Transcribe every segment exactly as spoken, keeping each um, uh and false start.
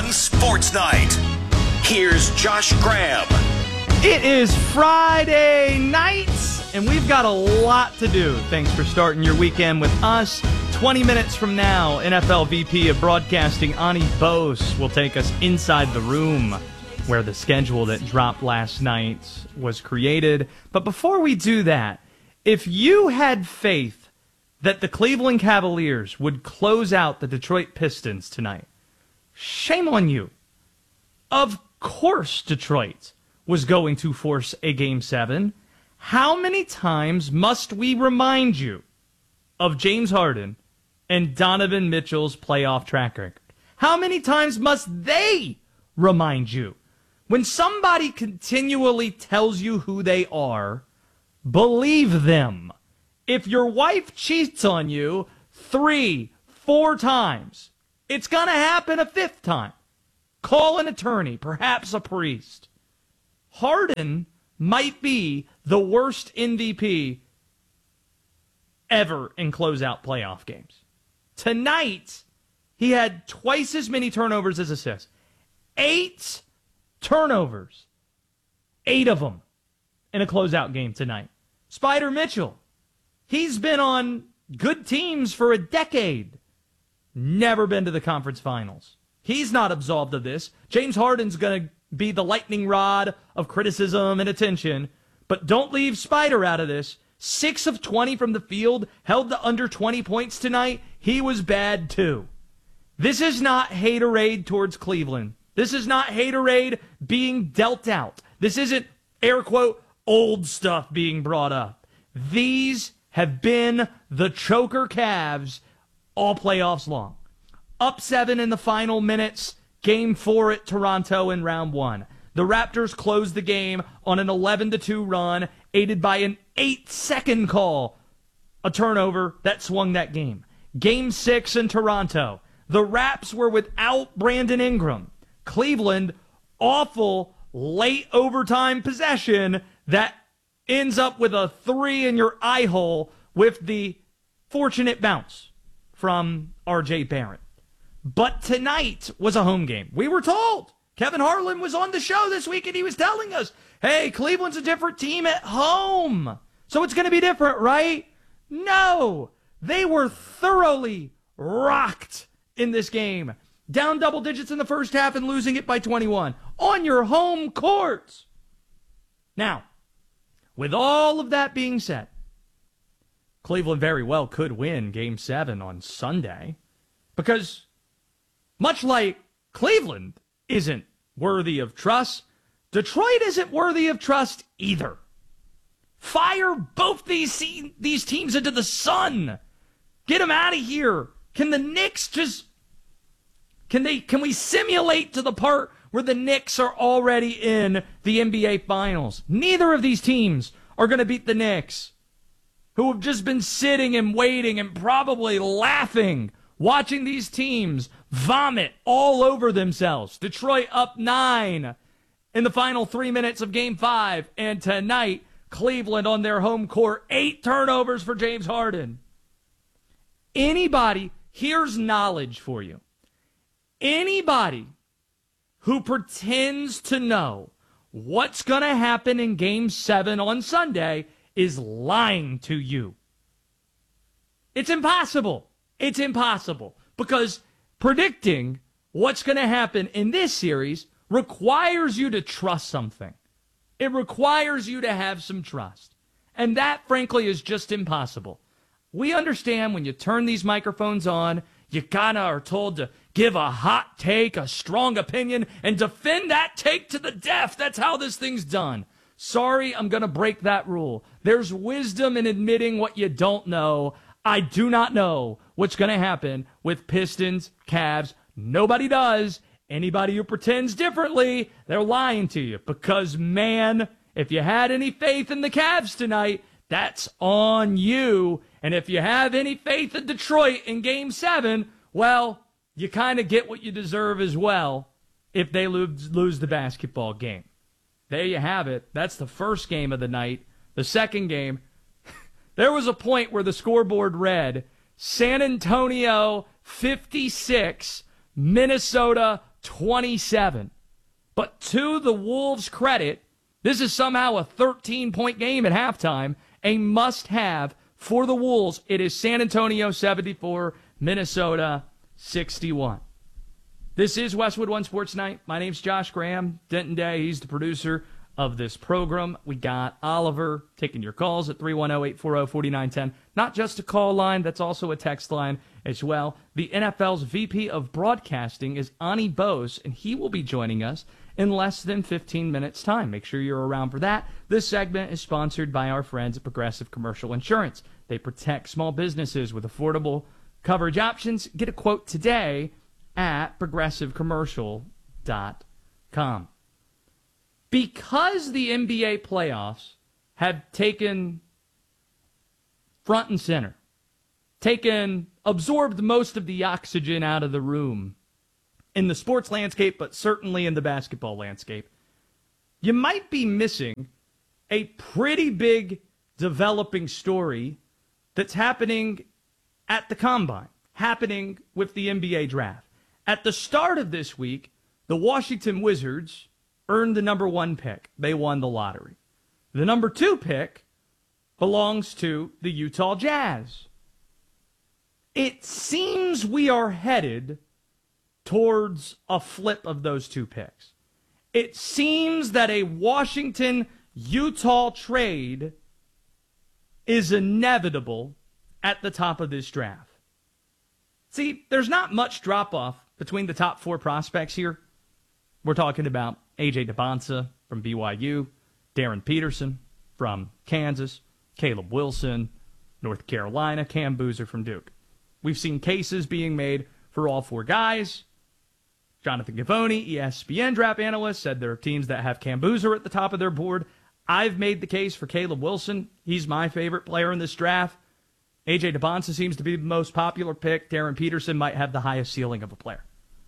one Sports Night. Here's Josh Graham. It is Friday night, and we've got a lot to do. Thanks for starting your weekend with us. twenty minutes from now, N F L V P of Broadcasting Ani Bose will take us inside the room where the schedule that dropped last night was created. But before we do that, if you had faith that the Cleveland Cavaliers would close out the Detroit Pistons tonight, shame on you. Of course Detroit was going to force a Game seven. How many times must we remind you of James Harden and Donovan Mitchell's playoff track record? How many times must they remind you? When somebody continually tells you who they are, believe them. If your wife cheats on you three, four times, it's going to happen a fifth time. Call an attorney, perhaps a priest. Harden might be the worst M V P ever in closeout playoff games. Tonight, he had twice as many turnovers as assists. Eight turnovers. Eight of them in a closeout game tonight. Spider Mitchell, he's been on good teams for a decade. Never been to the conference finals. He's not absolved of this. James Harden's going to be the lightning rod of criticism and attention. But don't leave Spider out of this. six of twenty from the field, held to under twenty points tonight. He was bad too. This is not haterade towards Cleveland. This is not haterade being dealt out. This isn't, air quote, old stuff being brought up. These have been the choker Cavs all playoffs long. Up seven in the final minutes, game four at Toronto in round one. The Raptors closed the game on an eleven to two run, aided by an eight-second call, a turnover that swung that game. Game six in Toronto. The Raps were without Brandon Ingram. Cleveland, awful late overtime possession that ends up with a three in your eye hole with the fortunate bounce from R J Barrett. But tonight was a home game. We were told. Kevin Harlan was on the show this week and he was telling us, hey, Cleveland's a different team at home. So it's going to be different, right? No. They were thoroughly rocked in this game. Down double digits in the first half and losing it by twenty-one. On your home court. Now, with all of that being said, Cleveland very well could win Game seven on Sunday because much like Cleveland isn't worthy of trust, Detroit isn't worthy of trust either. Fire both these these teams into the sun. Get them out of here. Can the Knicks just can they can we simulate to the part where the Knicks are already in the N B A Finals? Neither of these teams are going to beat the Knicks, who have just been sitting and waiting and probably laughing, watching these teams vomit all over themselves. Detroit up nine in the final three minutes of Game five. And tonight, Cleveland on their home court, eight turnovers for James Harden. Anybody, here's knowledge for you. Anybody who pretends to know what's going to happen in Game seven on Sunday is lying to you. It's impossible. It's impossible because predicting what's going to happen in this series requires you to trust something. It requires you to have some trust. And that, frankly, is just impossible. We understand when you turn these microphones on, you kind of are told to give a hot take, a strong opinion, and defend that take to the death. That's how this thing's done. Sorry, I'm going to break that rule. There's wisdom in admitting what you don't know. I do not know what's going to happen with Pistons, Cavs. Nobody does. Anybody who pretends differently, they're lying to you. Because, man, if you had any faith in the Cavs tonight, that's on you. And if you have any faith in Detroit in Game seven, well, you kind of get what you deserve as well if they lose, lose the basketball game. There you have it. That's the first game of the night. The second game, there was a point where the scoreboard read San Antonio fifty-six, Minnesota twenty-seven. But to the Wolves' credit, this is somehow a thirteen-point game at halftime, a must-have for the Wolves. It is San Antonio seventy-four, Minnesota sixty-one. This is Westwood One Sports Night. My name's Josh Graham. Denton Day, he's the producer of this program. We got Oliver taking your calls at three one zero, eight four zero, four nine one zero. Not just a call line, that's also a text line as well. The N F L's V P of Broadcasting is Ani Bose, and he will be joining us in less than fifteen minutes' time. Make sure you're around for that. This segment is sponsored by our friends at Progressive Commercial Insurance. They protect small businesses with affordable coverage options. Get a quote today at progressive commercial dot com. Because the N B A playoffs have taken front and center, taken, absorbed most of the oxygen out of the room in the sports landscape, but certainly in the basketball landscape, you might be missing a pretty big developing story that's happening at the Combine, happening with the N B A draft. At the start of this week, the Washington Wizards earned the number one pick. They won the lottery. The number two pick belongs to the Utah Jazz. It seems we are headed towards a flip of those two picks. It seems that a Washington-Utah trade is inevitable at the top of this draft. See, there's not much drop-off between the top four prospects here. We're talking about A J DeBonsa from B Y U, Darren Peterson from Kansas, Caleb Wilson, North Carolina, Cam Boozer from Duke. We've seen cases being made for all four guys. Jonathan Givony, E S P N draft analyst, said there are teams that have Cam Boozer at the top of their board. I've made the case for Caleb Wilson. He's my favorite player in this draft. A J DeBonsa seems to be the most popular pick. Darren Peterson might have the highest ceiling of a player.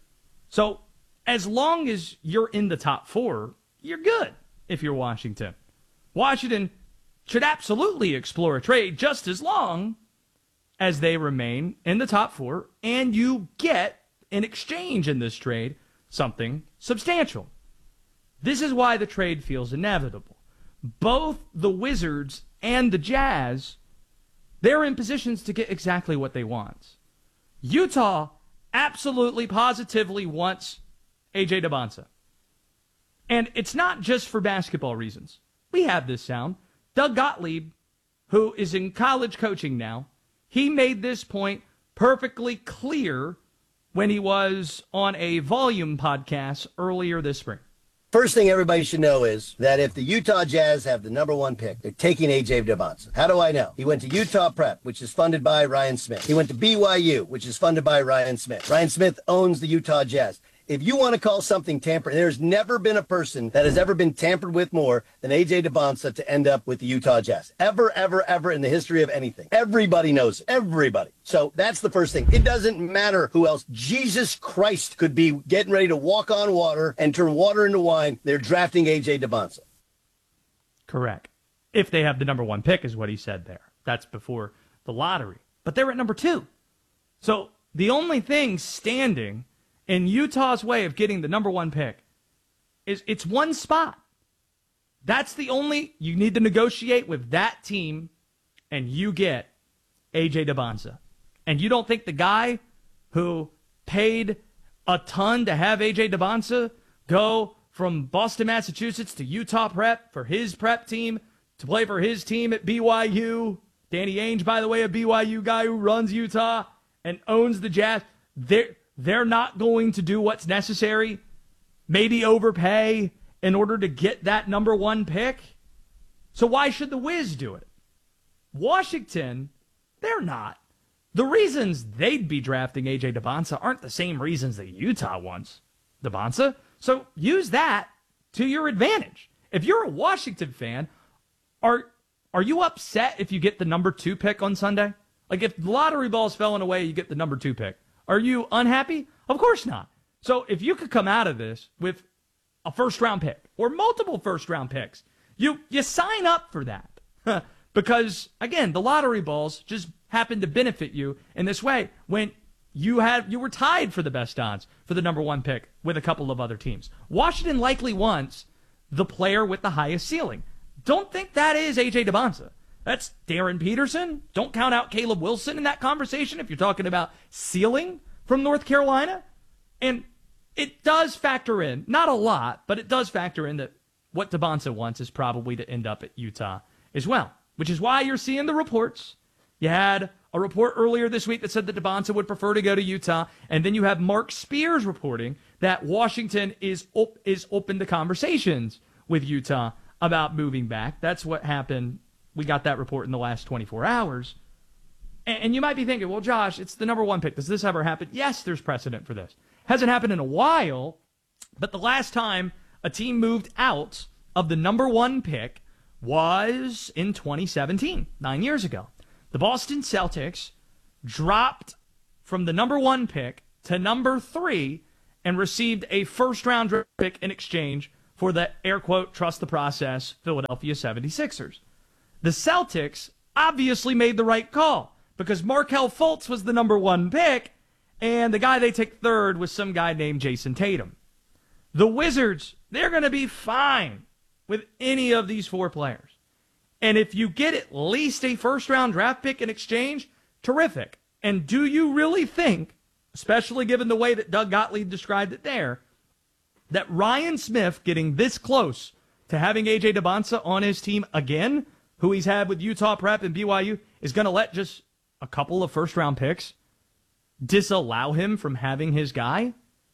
So as long as you're in the top four, you're good if you're Washington. Washington should absolutely explore a trade just as long as they remain in the top four and you get, in exchange in this trade, something substantial. This is why the trade feels inevitable. Both the Wizards and the Jazz, they're in positions to get exactly what they want. Utah absolutely, positively wants A J DeBonsa. And it's not just for basketball reasons. We have this sound. Doug Gottlieb, who is in college coaching now, he made this point perfectly clear when he was on a Volume podcast earlier this spring. First thing everybody should know is that if the Utah Jazz have the number one pick, they're taking A J DeBonsa. How do I know? He went to Utah Prep, which is funded by Ryan Smith. He went to B Y U, which is funded by Ryan Smith. Ryan Smith owns the Utah Jazz. If you want to call something tampered, there's never been a person that has ever been tampered with more than A J DeBonsa to end up with the Utah Jazz. Ever, ever, ever in the history of anything. Everybody knows it. Everybody. So that's the first thing. It doesn't matter who else. Jesus Christ could be getting ready to walk on water and turn water into wine. They're drafting A J DeBonsa. Correct. If they have the number one pick is what he said there. That's before the lottery. But they're at number two. So the only thing standing in Utah's way of getting the number one pick is it's one spot. That's the only, you need to negotiate with that team and you get A J DeBonsa. And you don't think the guy who paid a ton to have A J DeBonsa go from Boston, Massachusetts to Utah Prep for his prep team to play for his team at B Y U. Danny Ainge, by the way, a B Y U guy who runs Utah and owns the Jazz. They're, they're not going to do what's necessary, maybe overpay in order to get that number one pick. So why should the Wiz do it? Washington, they're not. The reasons they'd be drafting A J DeBonsa aren't the same reasons that Utah wants DeBonsa. So use that to your advantage. If you're a Washington fan, are are you upset if you get the number two pick on Sunday? Like if the lottery ball's falling away, you get the number two pick. Are you unhappy? Of course not. So if you could come out of this with a first-round pick or multiple first-round picks, you you sign up for that. Because, again, the lottery balls just happen to benefit you in this way. When you had you were tied for the best odds for the number one pick with a couple of other teams. Washington likely wants the player with the highest ceiling. Don't think that is A J Dybantsa. That's Darren Peterson. Don't count out Caleb Wilson in that conversation if you're talking about ceiling from North Carolina. And it does factor in, not a lot, but it does factor in that what Dybantsa wants is probably to end up at Utah as well, which is why you're seeing the reports. You had a report earlier this week that said that Dybantsa would prefer to go to Utah, and then you have Mark Spears reporting that Washington is op- is open to conversations with Utah about moving back. That's what happened. We got that report in the last twenty-four hours. And, and you might be thinking, well, Josh, it's the number one pick. Does this ever happen? Yes, there's precedent for this. Hasn't happened in a while, but the last time a team moved out of the number one pick was in twenty seventeen, nine years ago. The Boston Celtics dropped from the number one pick to number three and received a first-round draft pick in exchange for the, air quote, trust the process, Philadelphia seventy-sixers. The Celtics obviously made the right call because Markelle Fultz was the number one pick, and the guy they took third was some guy named Jason Tatum. The Wizards, they're going to be fine with any of these four players. And if you get at least a first-round draft pick in exchange, terrific. And do you really think, especially given the way that Doug Gottlieb described it there, that Ryan Smith getting this close to having A J Dybantsa on his team again, who he's had with Utah Prep and B Y U, is going to let just a couple of first-round picks disallow him from having his guy?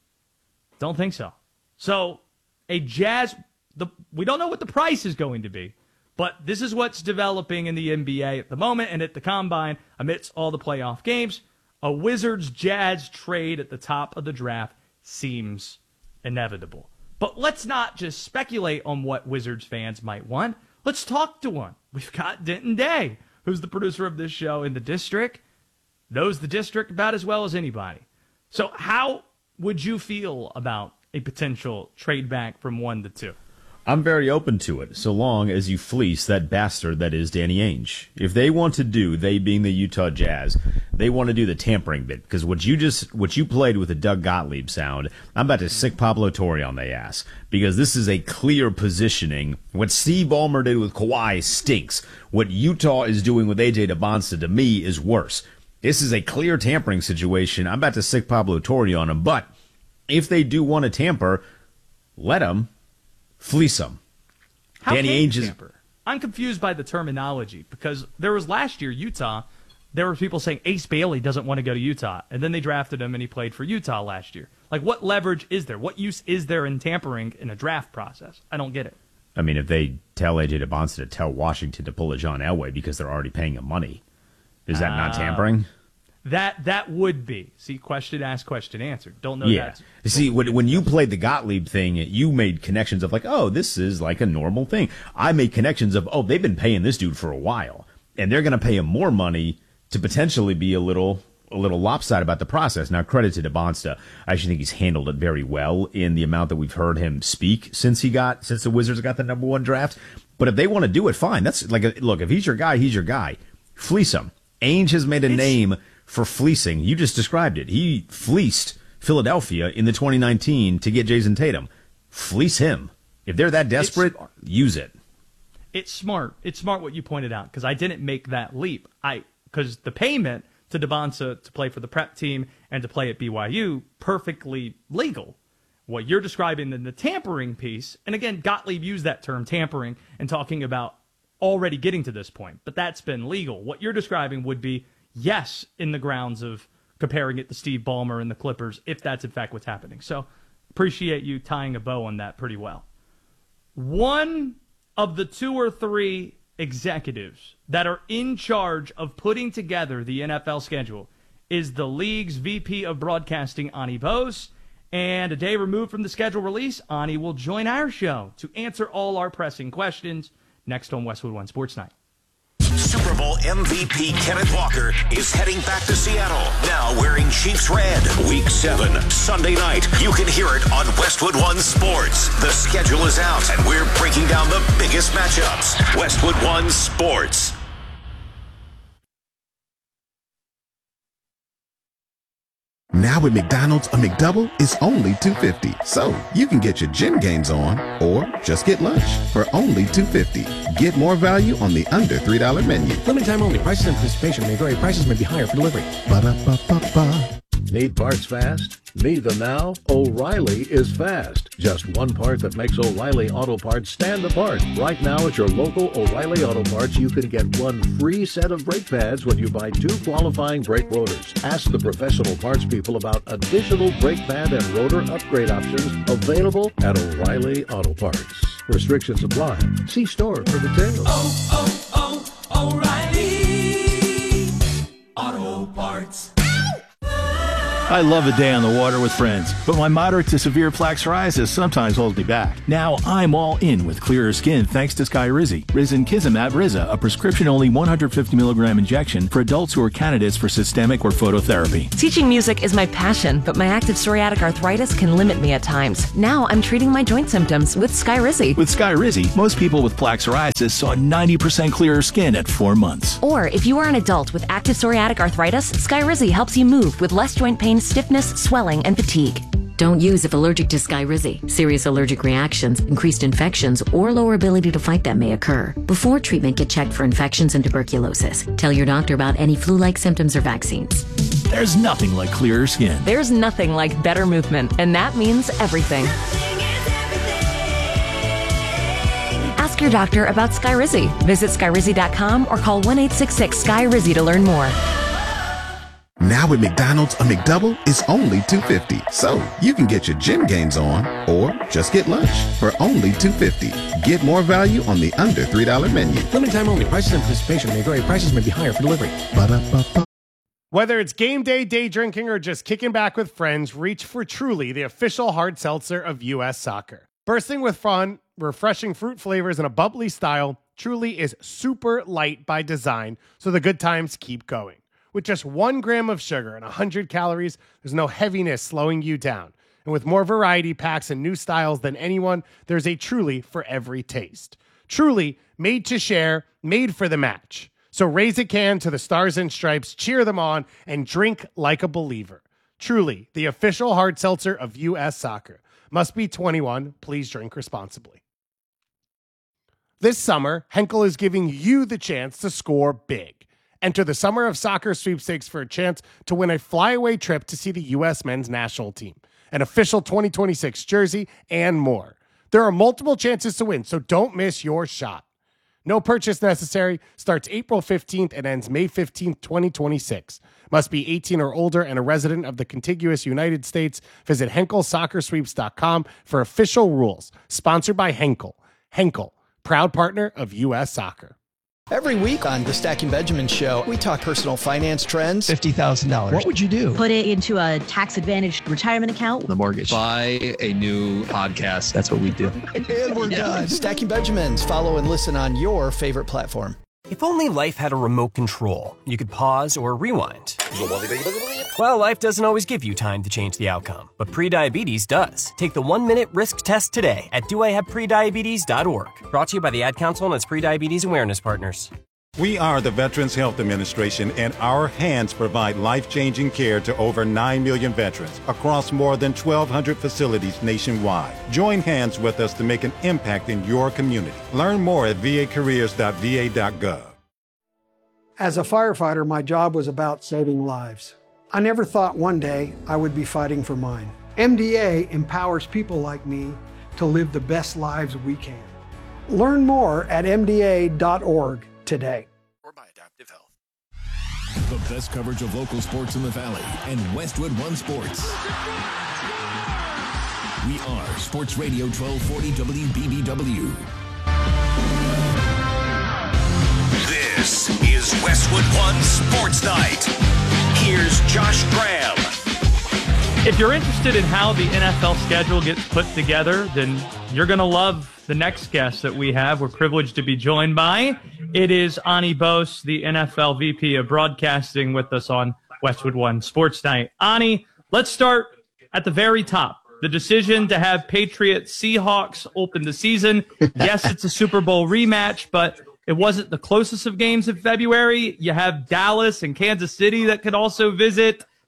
Don't think so. So a Jazz, the, we don't know what the price is going to be, but this is what's developing in the N B A at the moment and at the Combine amidst all the playoff games. A Wizards-Jazz trade at the top of the draft seems inevitable. But let's not just speculate on what Wizards fans might want. Let's talk to one. We've got Denton Day, who's the producer of this show in the district, knows the district about as well as anybody. So how would you feel about a potential trade back from one to two? I'm very open to it, so long as you fleece that bastard that is Danny Ainge. If they want to do, they being the Utah Jazz, they want to do the tampering bit, because what you just, what you played with the Doug Gottlieb sound, I'm about to sick Pablo Torre on the ass, because this is a clear positioning. What Steve Ballmer did with Kawhi stinks. What Utah is doing with A J Dybantsa, to me, is worse. This is a clear tampering situation. I'm about to sick Pablo Torre on him, but if they do want to tamper, let them. Fleece them. How Danny can Ainge is. Tamper? I'm confused by the terminology because there was last year Utah. There were people saying Ace Bailey doesn't want to go to Utah, and then they drafted him and he played for Utah last year. Like, what leverage is there? What use is there in tampering in a draft process? I don't get it. I mean, if they tell A J Dybantsa to tell Washington to pull a John Elway because they're already paying him money, is that uh, not tampering? That that would be. See, question asked, question answered. Don't know yeah. that. See, when, when you played the Gottlieb thing, you made connections of like, oh, this is like a normal thing. I made connections of, oh, they've been paying this dude for a while, and they're going to pay him more money to potentially be a little a little lopsided about the process. Now, credit to Dybantsa. I actually think he's handled it very well in the amount that we've heard him speak since he got since the Wizards got the number one draft. But if they want to do it, fine. That's like, a, look, if he's your guy, he's your guy. Fleece him. Ainge has made a it's, name for fleecing. You just described it. He fleeced Philadelphia in the twenty nineteen to get Jason Tatum. Fleece him. If they're that desperate, use it. It's smart. It's smart what you pointed out because I didn't make that leap. I because the payment to Dybantsa to play for the prep team and to play at B Y U, perfectly legal. What you're describing in the tampering piece, and again, Gottlieb used that term tampering and talking about already getting to this point, but that's been legal. What you're describing would be yes, in the grounds of comparing it to Steve Ballmer and the Clippers, if that's in fact what's happening. So appreciate you tying a bow on that pretty well. One of the two or three executives that are in charge of putting together the N F L schedule is the league's V P of broadcasting, Ani Bose. And a day removed from the schedule release, Ani will join our show to answer all our pressing questions next on Westwood One Sports Night. Super Bowl M V P Kenneth Walker is heading back to Seattle, now wearing Chiefs red. Week seven, Sunday night. You can hear it on Westwood One Sports. The schedule is out, and we're breaking down the biggest matchups. Westwood One Sports. Now at McDonald's, a McDouble is only two fifty. So you can get your gym gains on or just get lunch for only two fifty. Get more value on the under three dollar menu. Limited time only. Prices and participation may vary. Prices may be higher for delivery. Ba-da-ba-ba-ba. Need parts fast? Need them now? O'Reilly is fast. Just one part that makes O'Reilly Auto Parts stand apart. Right now at your local O'Reilly Auto Parts, you can get one free set of brake pads when you buy two qualifying brake rotors. Ask the professional parts people about additional brake pad and rotor upgrade options available at O'Reilly Auto Parts. Restrictions apply. See store for details. Oh, oh, oh, O'Reilly Auto Parts. I love a day on the water with friends, but my moderate to severe plaque psoriasis sometimes holds me back. Now I'm all in with clearer skin thanks to Skyrizi. Risankizumab Riza, a prescription-only one hundred fifty milligram injection for adults who are candidates for systemic or phototherapy. Teaching music is my passion, but my active psoriatic arthritis can limit me at times. Now I'm treating my joint symptoms with Skyrizi. With Skyrizi, most people with plaque psoriasis saw ninety percent clearer skin at four months. Or if you are an adult with active psoriatic arthritis, Skyrizi helps you move with less joint pain, stiffness, swelling, and fatigue. Don't use if allergic to Skyrizi. Serious allergic reactions, increased infections, or lower ability to fight them may occur. Before treatment, get checked for infections and tuberculosis. Tell your doctor about any flu-like symptoms or vaccines. There's nothing like clearer skin. There's nothing like better movement, and that means everything. Ask your doctor about Skyrizi. Visit Skyrizi dot com or call one eight six six Sky Rizi to learn more. Now at McDonald's, a McDouble is only two fifty. So you can get your gym gains on or just get lunch for only two fifty. Get more value on the under three dollar menu. Limited time only. Prices and participation may vary. Prices may be higher for delivery. Ba-da-ba-ba. Whether it's game day, day drinking, or just kicking back with friends, reach for Truly, the official hard seltzer of U S Soccer. Bursting with fun, refreshing fruit flavors, and a bubbly style, Truly is super light by design, so the good times keep going. With just one gram of sugar and one hundred calories, there's no heaviness slowing you down. And with more variety packs and new styles than anyone, there's a Truly for every taste. Truly, made to share, made for the match. So raise a can to the Stars and Stripes, cheer them on, and drink like a believer. Truly, the official hard seltzer of U S Soccer. Must be twenty-one. Please drink responsibly. This summer, Henkel is giving you the chance to score big. Enter the Summer of Soccer sweepstakes for a chance to win a flyaway trip to see the U S men's national team, an official twenty twenty-six jersey, and more. There are multiple chances to win, so don't miss your shot. No purchase necessary. Starts April fifteenth and ends May fifteenth, twenty twenty-six. Must be eighteen or older and a resident of the contiguous United States. Visit Henkel Soccer Sweeps dot com for official rules. Sponsored by Henkel. Henkel, proud partner of U S Soccer. Every week on the Stacking Benjamin Show, we talk personal finance trends. fifty thousand dollars. What would you do? Put it into a tax-advantaged retirement account. The mortgage. Buy a new podcast. That's what we do. And we're yeah. done. Stacking Benjamins. Follow and listen on your favorite platform. If only life had a remote control, you could pause or rewind. Well, life doesn't always give you time to change the outcome, but prediabetes does. Take the one-minute risk test today at do I have prediabetes dot org. Brought to you by the Ad Council and its Prediabetes Awareness Partners. We are the Veterans Health Administration, and our hands provide life-changing care to over nine million veterans across more than twelve hundred facilities nationwide. Join hands with us to make an impact in your community. Learn more at v a careers dot v a dot gov. As a firefighter, my job was about saving lives. I never thought one day I would be fighting for mine. M D A empowers people like me to live the best lives we can. Learn more at m d a dot org today. Or by Adaptive Health. The best coverage of local sports in the Valley and Westwood One Sports. We are Sports Radio twelve forty W B B W. This is Westwood One Sports Night. Here's Josh Graham. If you're interested in how the N F L schedule gets put together, then you're going to love the next guest that we have. We're privileged to be joined by. It is Ani Bose, the N F L V P of Broadcasting, with us on Westwood One Sports Night. Ani, let's start at the very top. The decision to have Patriots Seahawks open the season. Yes, it's a Super Bowl rematch, but it wasn't the closest of games in February. You have Dallas and Kansas City that could also visit.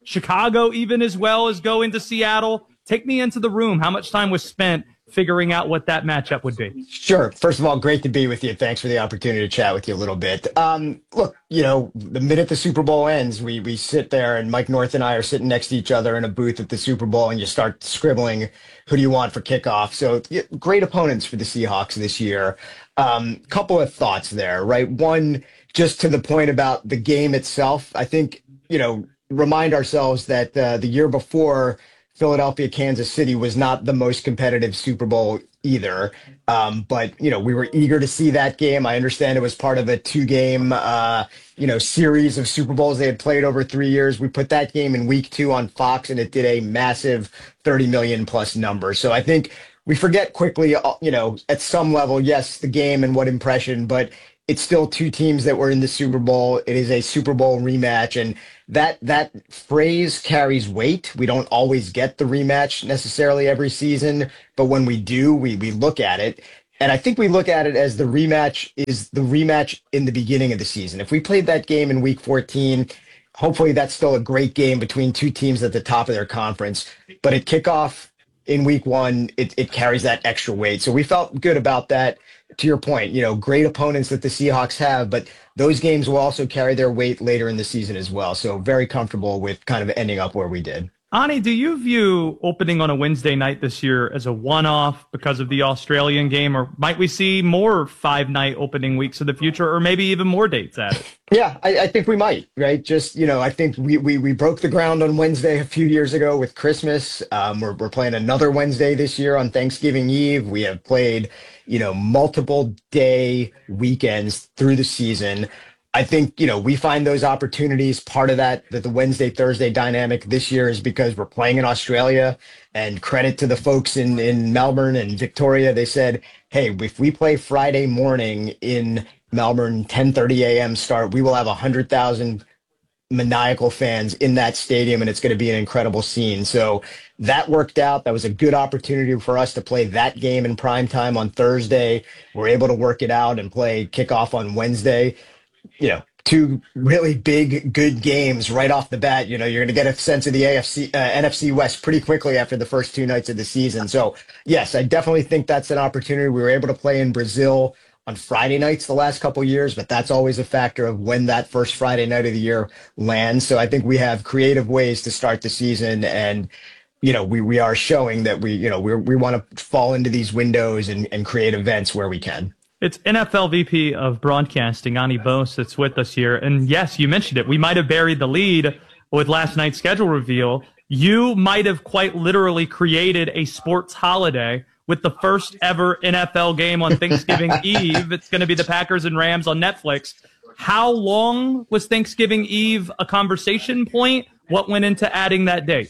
Chicago even as well as going to Seattle. Take me into the room. How much time was spent figuring out what that matchup would be? Sure. First of all, great to be with you. Thanks for the opportunity to chat with you a little bit. Um, look, you know, the minute the Super Bowl ends, we we sit there and Mike North and I are sitting next to each other in a booth at the Super Bowl, and you start scribbling, who do you want for kickoff? So yeah, great opponents for the Seahawks this year. Um, couple of thoughts there, right? One, just to the point about the game itself, I think, you know, remind ourselves that uh, the year before, Philadelphia, Kansas City was not the most competitive Super Bowl either. Um, but, you know, we were eager to see that game. I understand it was part of a two game, uh, you know, series of Super Bowls they had played over three years. We put that game in week two on Fox, and it did a massive thirty million plus number. So I think we forget quickly, you know, at some level, yes, the game and what impression, but it's still two teams that were in the Super Bowl. It is a Super Bowl rematch, and that that phrase carries weight. We don't always get the rematch necessarily every season, but when we do, we we look at it. And I think we look at it as the rematch is the rematch in the beginning of the season. If we played that game in week fourteen, hopefully that's still a great game between two teams at the top of their conference. But at kickoff in week one, it, it carries that extra weight. So we felt good about that. To your point, you know, great opponents that the Seahawks have, but those games will also carry their weight later in the season as well. So very comfortable with kind of ending up where we did. Ani, do you view opening on a Wednesday night this year as a one-off because of the Australian game, or might we see more five-night opening weeks in the future, or maybe even more dates at it? Yeah, I, I think we might, right? Just, you know, I think we, we, we broke the ground on Wednesday a few years ago with Christmas. Um, we're, we're playing another Wednesday this year on Thanksgiving Eve. We have played, you know, multiple day weekends through the season. I think, you know, we find those opportunities. Part of that, that the Wednesday, Thursday dynamic this year is because we're playing in Australia, and credit to the folks in, in Melbourne and Victoria. They said, hey, if we play Friday morning in Melbourne, ten thirty a.m. start, we will have one hundred thousand maniacal fans in that stadium, and it's going to be an incredible scene. So that worked out. That was a good opportunity for us to play that game in prime time on Thursday. We're able to work it out and play kickoff on Wednesday. You know, two really big, good games right off the bat. You know, you're going to get a sense of the A F C, uh, N F C West pretty quickly after the first two nights of the season. So, yes, I definitely think that's an opportunity. We were able to play in Brazil on Friday nights the last couple of years, but that's always a factor of when that first Friday night of the year lands. So I think we have creative ways to start the season, and you know, we, we are showing that we, you know, we we want to fall into these windows and, and create events where we can. It's N F L V P of Broadcasting, Ani Bose, that's with us here. And yes, you mentioned it. We might have buried the lead with last night's schedule reveal. You might have quite literally created a sports holiday with the first ever N F L game on Thanksgiving Eve. It's going to be the Packers and Rams on Netflix. How long was Thanksgiving Eve a conversation point? What went into adding that date?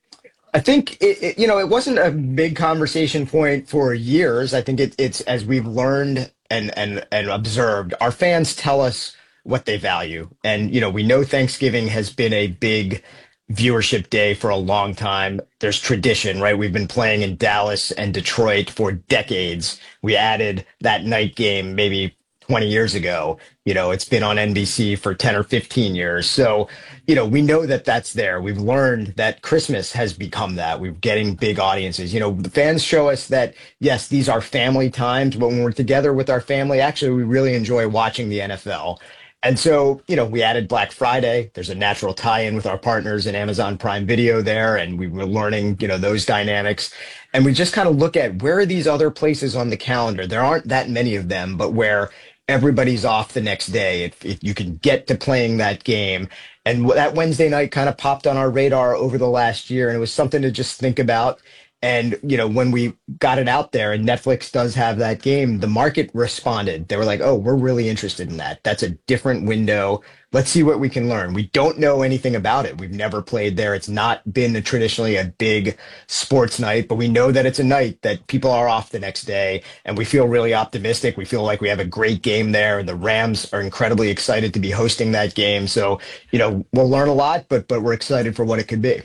I think, it, it, you know, it wasn't a big conversation point for years. I think it, it's, as we've learned and, and, and observed, our fans tell us what they value. And, you know, we know Thanksgiving has been a big viewership day for a long time. There's tradition, right? We've been playing in Dallas and Detroit for decades. We added that night game maybe twenty years ago. You know, it's been on N B C for ten or fifteen years. So, you know, we know that that's there. We've learned that Christmas has become that. We're getting big audiences. You know, the fans show us that, yes, these are family times, but when we're together with our family, actually, we really enjoy watching the N F L. And so, you know, we added Black Friday. There's a natural tie-in with our partners in Amazon Prime Video there, and we were learning, you know, those dynamics. And we just kind of look at where are these other places on the calendar? There aren't that many of them, but where everybody's off the next day. If, if you can get to playing that game. And that Wednesday night kind of popped on our radar over the last year, and it was something to just think about. And, you know, when we got it out there and Netflix does have that game, the market responded. They were like, oh, we're really interested in that. That's a different window. Let's see what we can learn. We don't know anything about it. We've never played there. It's not been a, traditionally a big sports night, but we know that it's a night that people are off the next day, and we feel really optimistic. We feel like we have a great game there. The Rams are incredibly excited to be hosting that game. So, you know, we'll learn a lot, but but we're excited for what it could be.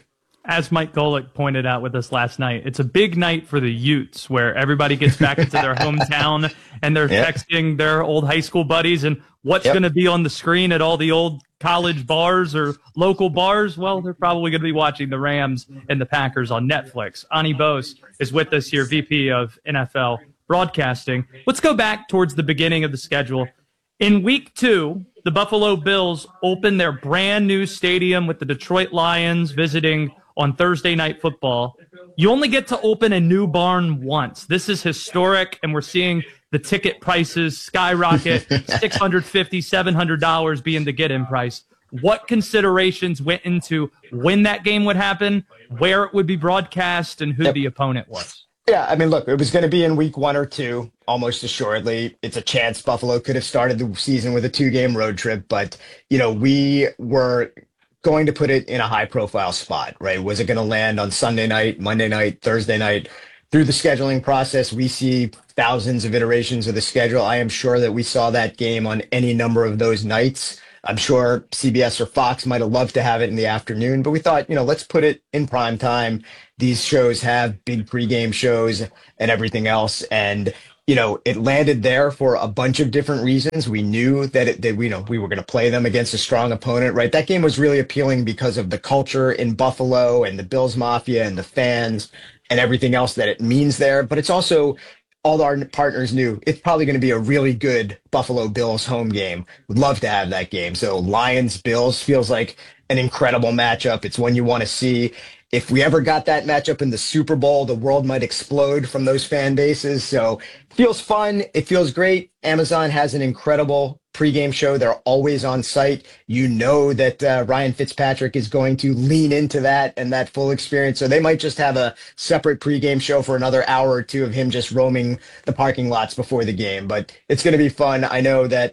as Mike Golick pointed out with us last night, it's a big night for the Utes where everybody gets back into their hometown and they're yep. texting their old high school buddies and what's yep. going to be on the screen at all the old college bars or local bars. Well, they're probably going to be watching the Rams and the Packers on Netflix. Ani Bose is with us here, V P of N F L Broadcasting. Let's go back towards the beginning of the schedule. In week two, the Buffalo Bills open their brand new stadium with the Detroit Lions visiting on Thursday Night Football. You only get to open a new barn once. This is historic, and we're seeing the ticket prices skyrocket, six hundred fifty dollars, seven hundred dollars being the get-in price. What considerations went into when that game would happen, where it would be broadcast, and who yep. the opponent was? Yeah, I mean, look, it was going to be in week one or two, almost assuredly. It's a chance Buffalo could have started the season with a two-game road trip, but, you know, we were going to put it in a high-profile spot, right? Was it going to land on Sunday night, Monday night, Thursday night? Through the scheduling process, we see thousands of iterations of the schedule. I am sure that we saw that game on any number of those nights. I'm sure C B S or Fox might have loved to have it in the afternoon, but we thought, you know, let's put it in prime time. These shows have big pregame shows and everything else. And, you know, it landed there for a bunch of different reasons. We knew that, it, that we, you know, we were going to play them against a strong opponent, right? That game was really appealing because of the culture in Buffalo and the Bills Mafia and the fans and everything else that it means there. But it's also, all our partners knew it's probably going to be a really good Buffalo Bills home game. Would love to have that game. So Lions Bills feels like an incredible matchup. It's one you want to see. If we ever got that matchup in the Super Bowl, the world might explode from those fan bases. So it feels fun. It feels great. Amazon has an incredible pregame show. They're always on site. You know that uh, Ryan Fitzpatrick is going to lean into that and that full experience. So they might just have a separate pregame show for another hour or two of him just roaming the parking lots before the game. But it's going to be fun. I know that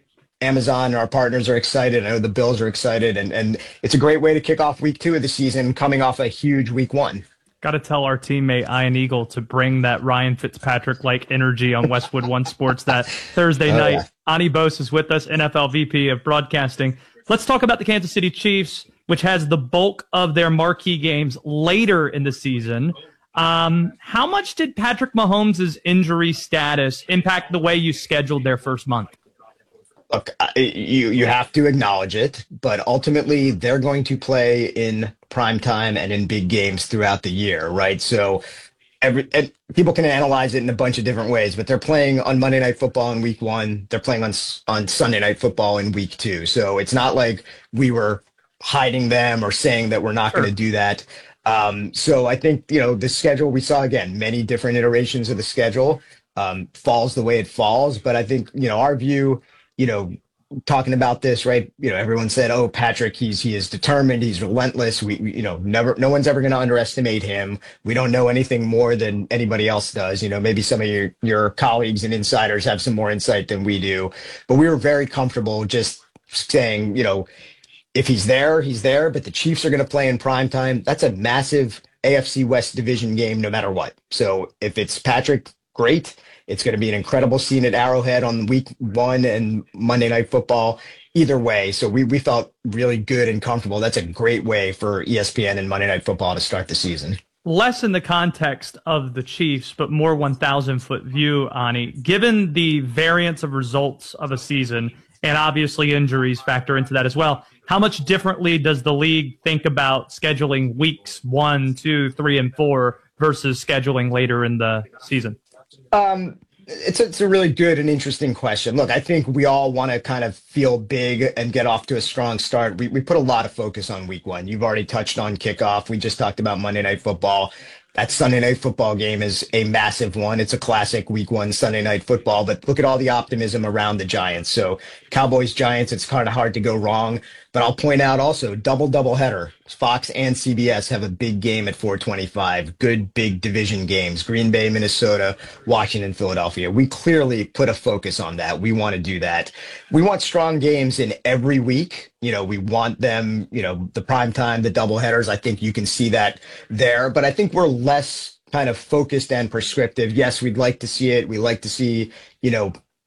Amazon and our partners are excited. I know the Bills are excited. And, and it's a great way to kick off week two of the season, coming off a huge week one. Got to tell our teammate Ian Eagle to bring that Ryan Fitzpatrick-like energy on Westwood One Sports that Thursday oh, night. Yeah. Ani Bose is with us, N F L V P of Broadcasting. Let's talk about the Kansas City Chiefs, which has the bulk of their marquee games later in the season. Um, how much did Patrick Mahomes' injury status impact the way you scheduled their first month? Look, you you have to acknowledge it, but ultimately they're going to play in prime time and in big games throughout the year, right? So every and people can analyze it in a bunch of different ways, but they're playing on Monday Night Football in week one. They're playing on on Sunday Night Football in week two. So it's not like we were hiding them or saying that we're not sure. going to do that. Um, so I think, you know, the schedule we saw, again, many different iterations of the schedule um, falls the way it falls. But I think, you know, our view, you know, talking about this, right? You know, everyone said, "Oh, Patrick, he's he is determined, he's relentless. We, we you know, never, no one's ever going to underestimate him. We don't know anything more than anybody else does. You know, maybe some of your your colleagues and insiders have some more insight than we do, but we were very comfortable just saying, you know, if he's there, he's there. But the Chiefs are going to play in prime time. That's a massive A F C West division game, no matter what. So if it's Patrick, great. It's going to be an incredible scene at Arrowhead on week one and Monday Night Football. Either way, so we, we felt really good and comfortable. That's a great way for E S P N and Monday Night Football to start the season. Less in the context of the Chiefs, but more one thousand foot view, Ani. Given the variance of results of a season, and obviously injuries factor into that as well, how much differently does the league think about scheduling weeks one, two, three, and four versus scheduling later in the season? Um, it's a, it's a really good and interesting question. Look, I think we all want to kind of feel big and get off to a strong start. We we put a lot of focus on week one. You've already touched on kickoff. We just talked about Monday Night Football. That Sunday Night Football game is a massive one. It's a classic week one Sunday Night Football, but look at all the optimism around the Giants. So Cowboys, Giants, it's kind of hard to go wrong. But I'll point out also, double double header. Fox and C B S have a big game at four twenty-five. Good big division games. Green Bay, Minnesota, Washington, Philadelphia. We clearly put a focus on that. We want to do that. We want strong games in every week. You know, we want them, you know, the prime time, the double headers. I think you can see that there. But I think we're less kind of focused and prescriptive. Yes, we'd like to see it. We like to see, you know,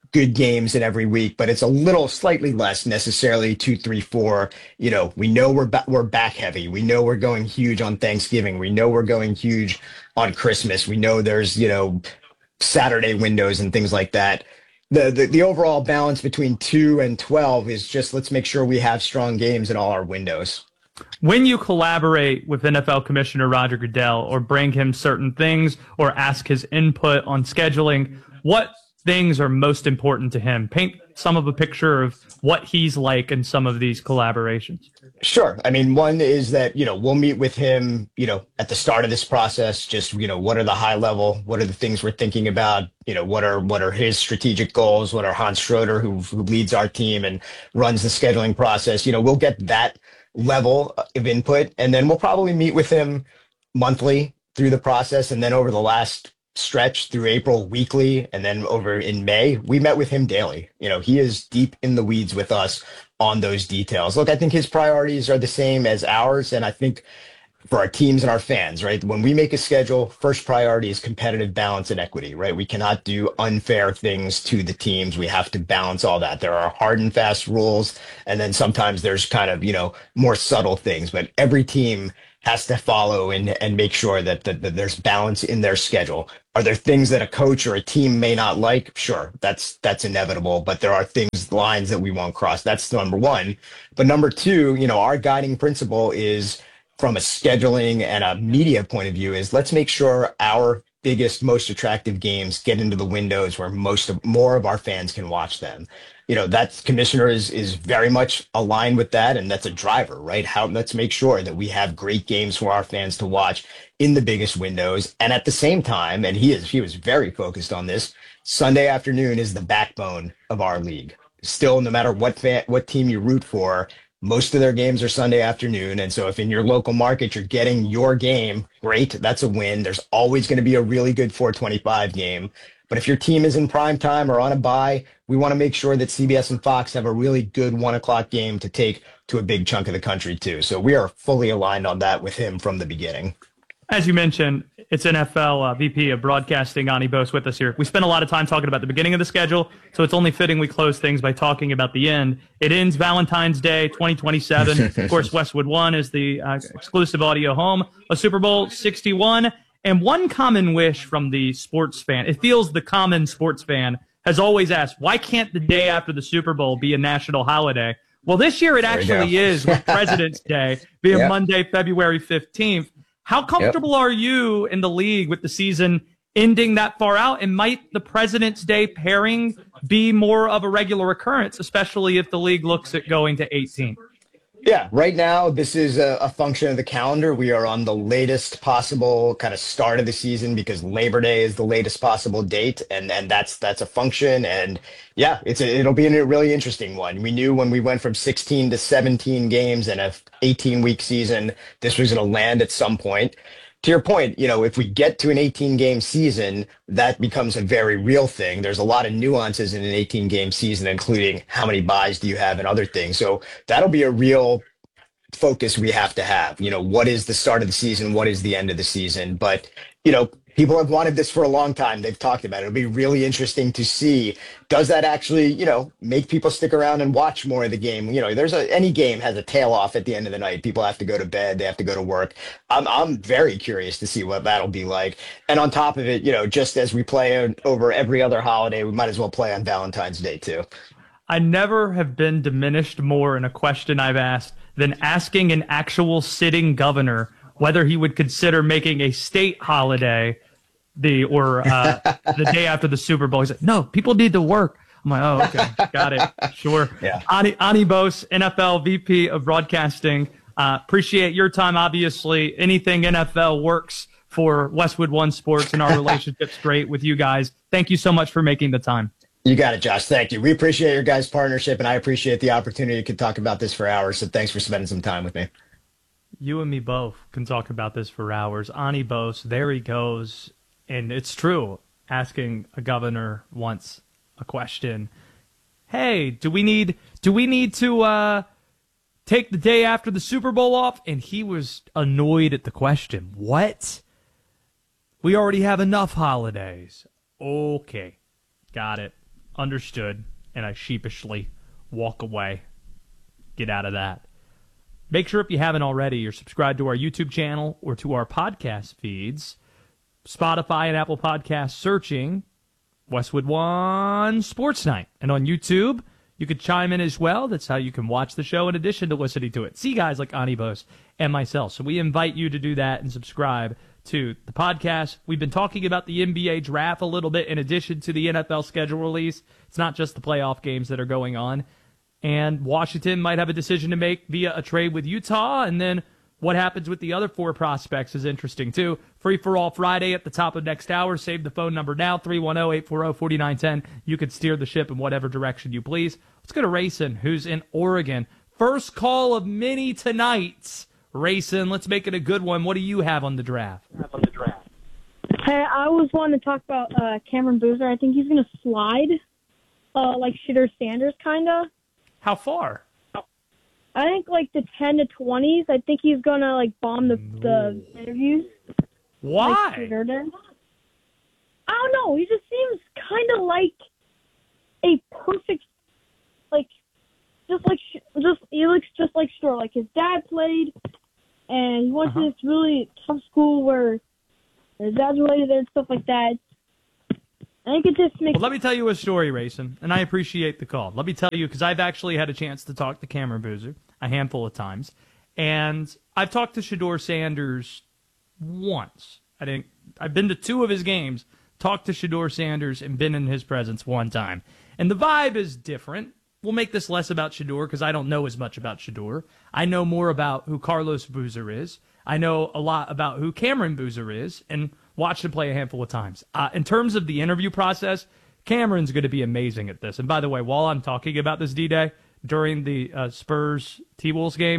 good games in every week, but it's a little slightly less necessarily two, three, four. You know, we know we're ba- we're back heavy. We know we're going huge on Thanksgiving. We know we're going huge on Christmas. We know there's, you know, Saturday windows and things like that. The, the the overall balance between two and twelve is just, let's make sure we have strong games in all our windows. When you collaborate with N F L Commissioner Roger Goodell or bring him certain things or ask his input on scheduling, what things are most important to him? Paint some of a picture of what he's like in some of these collaborations. Sure. I mean, one is that, you know, we'll meet with him, you know, at the start of this process, just, you know, what are the high level, what are the things we're thinking about, you know, what are, what are his strategic goals, what are Hans Schroeder, who, who leads our team and runs the scheduling process, you know, we'll get that level of input, and then we'll probably meet with him monthly through the process. And then over the last stretch through April weekly, and then over in May, we met with him daily. You know, he is deep in the weeds with us on those details. Look, I think his priorities are the same as ours. And I think for our teams and our fans, right, when we make a schedule, first priority is competitive balance and equity, right? We cannot do unfair things to the teams. We have to balance all that. There are hard and fast rules. And then sometimes there's kind of, you know, more subtle things, but every team has to follow and, and make sure that, that, that there's balance in their schedule. Are there things that a coach or a team may not like? Sure, that's that's inevitable, but there are things, lines that we won't cross. That's number one. But number two, you know, our guiding principle is, from a scheduling and a media point of view, is let's make sure our biggest, most attractive games get into the windows where most of more of our fans can watch them. You know, that commissioner is is very much aligned with that, and that's a driver, right? How let's make sure that we have great games for our fans to watch in the biggest windows. And at the same time, and he is he was very focused on this, Sunday afternoon is the backbone of our league. Still, no matter what fan, what team you root for, most of their games are Sunday afternoon. And so if in your local market you're getting your game, great, that's a win. There's always going to be a really good four twenty-five game. But if your team is in prime time or on a bye, we want to make sure that C B S and Fox have a really good one o'clock game to take to a big chunk of the country too. So we are fully aligned on that with him from the beginning. As you mentioned, it's N F L uh, V P of Broadcasting, Ani Bose, with us here. We spent a lot of time talking about the beginning of the schedule, so it's only fitting we close things by talking about the end. It ends Valentine's Day twenty twenty-seven. Of course, Westwood One is the uh, exclusive audio home of Super Bowl sixty-one. And one common wish from the sports fan, it feels the common sports fan, has always asked, why can't the day after the Super Bowl be a national holiday? Well, this year it there actually is, with President's Day being yep. Monday, February fifteenth. How comfortable yep. are you in the league with the season ending that far out? And might the President's Day pairing be more of a regular occurrence, especially if the league looks at going to eighteen? Yeah, right now, this is a, a function of the calendar. We are on the latest possible kind of start of the season because Labor Day is the latest possible date. And, and that's that's a function. And yeah, it's a, it'll be a really interesting one. We knew when we went from sixteen to seventeen games in a eighteen week season, this was going to land at some point. To your point, you know, if we get to an eighteen game season, that becomes a very real thing. There's a lot of nuances in an eighteen game season, including how many buys do you have and other things. So that'll be a real focus we have to have. You know, what is the start of the season? What is the end of the season? But, you know, people have wanted this for a long time. They've talked about it. It'll be really interesting to see, does that actually, you know, make people stick around and watch more of the game? You know, there's a, any game has a tail off at the end of the night. People have to go to bed. They have to go to work. I'm, I'm very curious to see what that'll be like. And on top of it, you know, just as we play over every other holiday, we might as well play on Valentine's Day too. I never have been diminished more in a question I've asked than asking an actual sitting governor whether he would consider making a state holiday the or uh, the day after the Super Bowl. He's like, no, people need to work. I'm like, oh, okay, got it, sure. Yeah. Ani, Ani Bose, N F L V P of Broadcasting. Uh, appreciate your time. Obviously, anything N F L works for Westwood One Sports, and our relationship's great with you guys. Thank you so much for making the time. You got it, Josh. Thank you. We appreciate your guys' partnership, and I appreciate the opportunity to talk about this for hours. So thanks for spending some time with me. You and me both can talk about this for hours. Ani Bose, there he goes. And it's true, asking a governor once a question. Hey, do we need do we need to uh, take the day after the Super Bowl off? And he was annoyed at the question. What? We already have enough holidays. Okay, got it. Understood. And I sheepishly walk away. Get out of that. Make sure if you haven't already, you're subscribed to our YouTube channel or to our podcast feeds. Spotify and Apple Podcasts, searching Westwood One Sports Night. And on YouTube, you could chime in as well. That's how you can watch the show in addition to listening to it. See guys like Anibos and myself. So we invite you to do that and subscribe to the podcast. We've been talking about the N B A draft a little bit in addition to the N F L schedule release. It's not just the playoff games that are going on. And Washington might have a decision to make via a trade with Utah. And then what happens with the other four prospects is interesting, too. Free for All Friday at the top of next hour. Save the phone number now, three one zero, eight four zero, four nine one zero. You can steer the ship in whatever direction you please. Let's go to Rayson, who's in Oregon. First call of many tonight. Rayson, let's make it a good one. What do you have on the draft? On the draft. Hey, I was wanting to talk about uh, Cameron Boozer. I think he's going to slide, uh, like Shedeur Sanders, kind of. How far? I think like the ten to twenties. I think he's going to like bomb the, the interviews. Why? Like Shedeur did. I don't know. He just seems kind of like a perfect, like, just like, just he looks just like Shedeur. Like his dad played, and he went uh-huh. to this really tough school where his dad's related there and stuff like that. I think it just makes. Well, let me tell you a story, Rayson, and I appreciate the call. Let me tell you, because I've actually had a chance to talk to Cameron Boozer a handful of times, and I've talked to Shedeur Sanders once. I think I've been to two of his games, talked to Shedeur Sanders, and been in his presence one time. And the vibe is different. We'll make this less about Shedeur because I don't know as much about Shedeur. I know more about who Carlos Boozer is. I know a lot about who Cameron Boozer is, and watched him play a handful of times. Uh, in terms of the interview process, Cameron's going to be amazing at this. And by the way, while I'm talking about this D-Day, during the uh, Spurs T-Wolves game,